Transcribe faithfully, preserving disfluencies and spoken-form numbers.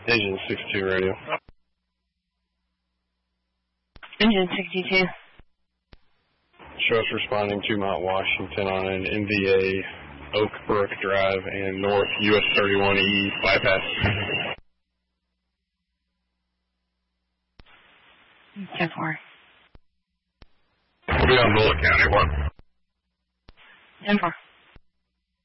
Engine sixty-two radio. Engine sixty-two. Show us responding to Mount Washington on an N V A Oak Brook Drive and North U S thirty-one E bypass. ten four. We'll be on Bullitt County, what? ten four.